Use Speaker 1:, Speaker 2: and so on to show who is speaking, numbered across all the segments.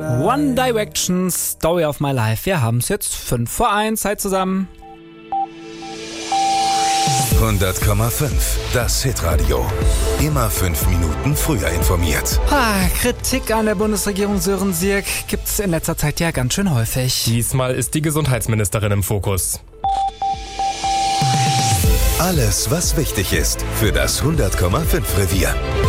Speaker 1: One Direction, Story of My Life. Wir haben es jetzt 5 vor 1. Zeit zusammen.
Speaker 2: 100,5. Das Hitradio. Immer 5 Minuten früher informiert.
Speaker 1: Kritik an der Bundesregierung Sören Sierk gibt's in letzter Zeit ja ganz schön häufig.
Speaker 3: Diesmal ist die Gesundheitsministerin im Fokus.
Speaker 2: Alles, was wichtig ist für das 100,5 Revier.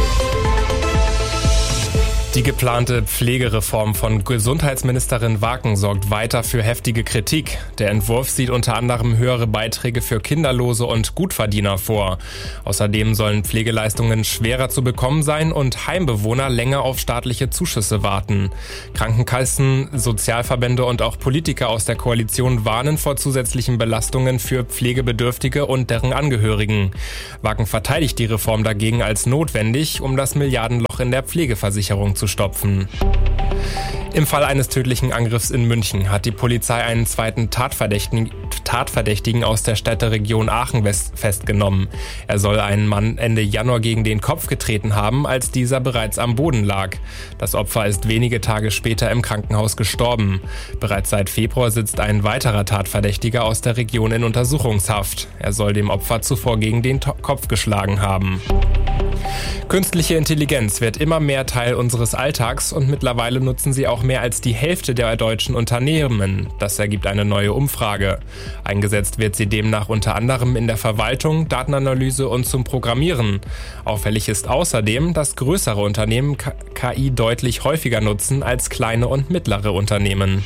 Speaker 3: Die geplante Pflegereform von Gesundheitsministerin Waken sorgt weiter für heftige Kritik. Der Entwurf sieht unter anderem höhere Beiträge für Kinderlose und Gutverdiener vor. Außerdem sollen Pflegeleistungen schwerer zu bekommen sein und Heimbewohner länger auf staatliche Zuschüsse warten. Krankenkassen, Sozialverbände und auch Politiker aus der Koalition warnen vor zusätzlichen Belastungen für Pflegebedürftige und deren Angehörigen. Waken verteidigt die Reform dagegen als notwendig, um das Milliardenloch in der Pflegeversicherung zu stopfen. Im Fall eines tödlichen Angriffs in München hat die Polizei einen zweiten Tatverdächtigen aus der Städteregion Aachen festgenommen. Er soll einen Mann Ende Januar gegen den Kopf getreten haben, als dieser bereits am Boden lag. Das Opfer ist wenige Tage später im Krankenhaus gestorben. Bereits seit Februar sitzt ein weiterer Tatverdächtiger aus der Region in Untersuchungshaft. Er soll dem Opfer zuvor gegen den Kopf geschlagen haben. Künstliche Intelligenz wird immer mehr Teil unseres Alltags und mittlerweile nutzen sie auch mehr als die Hälfte der deutschen Unternehmen. Das ergibt eine neue Umfrage. Eingesetzt wird sie demnach unter anderem in der Verwaltung, Datenanalyse und zum Programmieren. Auffällig ist außerdem, dass größere Unternehmen KI deutlich häufiger nutzen als kleine und mittlere Unternehmen.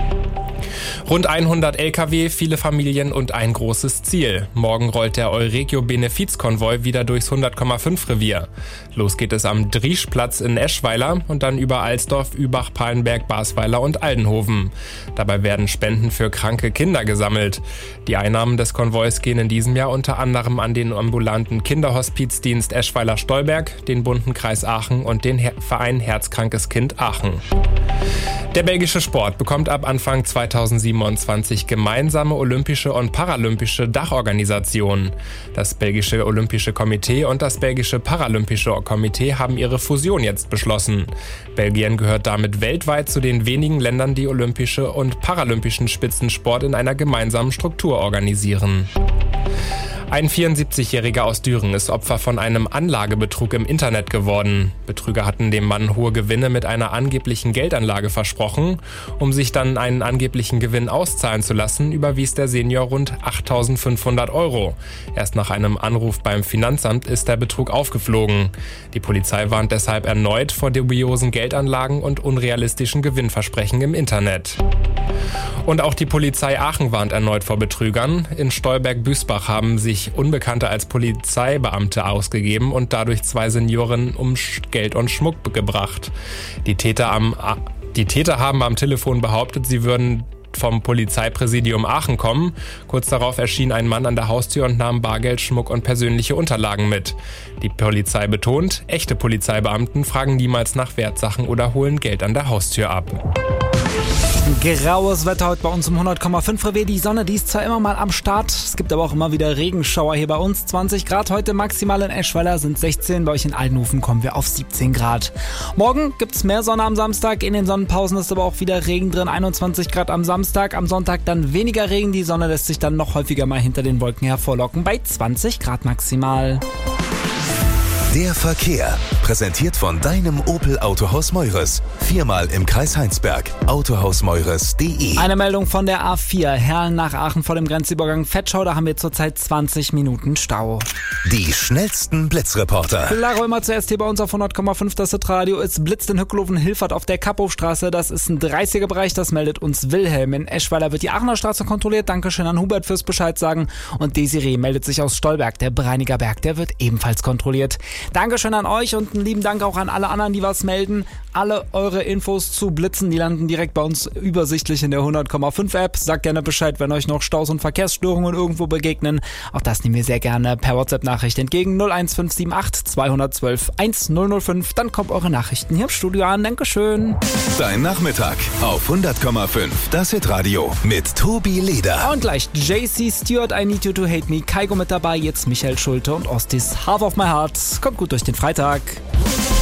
Speaker 3: Rund 100 Lkw, viele Familien und ein großes Ziel. Morgen rollt der Euregio-Benefizkonvoi wieder durchs 100,5 Revier. Los geht es am Drieschplatz in Eschweiler und dann über Alsdorf, Übach, Palenberg, Basweiler und Aldenhoven. Dabei werden Spenden für kranke Kinder gesammelt. Die Einnahmen des Konvois gehen in diesem Jahr unter anderem an den ambulanten Kinderhospizdienst Eschweiler-Stolberg, den Bunten Kreis Aachen und den Verein Herzkrankes Kind Aachen. Der belgische Sport bekommt ab Anfang 2027 gemeinsame olympische und paralympische Dachorganisationen. Das belgische Olympische Komitee und das belgische Paralympische Komitee haben ihre Fusion jetzt beschlossen. Belgien gehört damit weltweit zu den wenigen Ländern, die olympische und paralympischen Spitzensport in einer gemeinsamen Struktur organisieren. Ein 74-Jähriger aus Düren ist Opfer von einem Anlagebetrug im Internet geworden. Betrüger hatten dem Mann hohe Gewinne mit einer angeblichen Geldanlage versprochen. Um sich dann einen angeblichen Gewinn auszahlen zu lassen, überwies der Senior rund 8.500 €. Erst nach einem Anruf beim Finanzamt ist der Betrug aufgeflogen. Die Polizei warnt deshalb erneut vor dubiosen Geldanlagen und unrealistischen Gewinnversprechen im Internet. Und auch die Polizei Aachen warnt erneut vor Betrügern. In Stolberg-Büßbach haben sich Unbekannte als Polizeibeamte ausgegeben und dadurch 2 Senioren um Geld und Schmuck gebracht. Die Täter haben am Telefon behauptet, sie würden vom Polizeipräsidium Aachen kommen. Kurz darauf erschien ein Mann an der Haustür und nahm Bargeld, Schmuck und persönliche Unterlagen mit. Die Polizei betont, echte Polizeibeamten fragen niemals nach Wertsachen oder holen Geld an der Haustür ab.
Speaker 1: Graues Wetter heute bei uns im 100,5 Revier. Die Sonne, die ist zwar immer mal am Start, es gibt aber auch immer wieder Regenschauer hier bei uns. 20 Grad heute maximal in Eschweiler, sind 16, bei euch in Aldenhoven kommen wir auf 17 Grad. Morgen gibt's mehr Sonne am Samstag, in den Sonnenpausen ist aber auch wieder Regen drin, 21 Grad am Samstag, am Sonntag dann weniger Regen, die Sonne lässt sich dann noch häufiger mal hinter den Wolken hervorlocken, bei 20 Grad maximal.
Speaker 2: Der Verkehr, präsentiert von deinem Opel Autohaus Meures. 4-mal im Kreis Heinsberg. Autohausmeures.de.
Speaker 1: Eine Meldung von der A4, Herrn nach Aachen vor dem Grenzübergang Vetschau, da haben wir zurzeit 20 Minuten Stau.
Speaker 2: Die schnellsten Blitzreporter.
Speaker 1: Lara immer zuerst hier bei uns auf 100,5, das Radio. Es blitzt in Hückelhoven-Hilfert auf der Kapphofstraße, das ist ein 30er-Bereich, das meldet uns Wilhelm. In Eschweiler wird die Aachener Straße kontrolliert, Dankeschön an Hubert fürs Bescheid sagen. Und Desiree meldet sich aus Stolberg, der Breiniger Berg, der wird ebenfalls kontrolliert. Dankeschön an euch und einen lieben Dank auch an alle anderen, die was melden. Alle eure Infos zu Blitzen, die landen direkt bei uns übersichtlich in der 100,5 App. Sagt gerne Bescheid, wenn euch noch Staus und Verkehrsstörungen irgendwo begegnen. Auch das nehmen wir sehr gerne per WhatsApp-Nachricht entgegen. 01578 212 1005. Dann kommt eure Nachrichten hier im Studio an. Dankeschön.
Speaker 2: Dein Nachmittag auf 100,5. Das Hitradio mit Tobi Leder.
Speaker 1: Und gleich JC Stewart, I Need You to Hate Me. Kaigo mit dabei, jetzt Michael Schulte und Ostis Half of My Heart. Kommt gut durch den Freitag.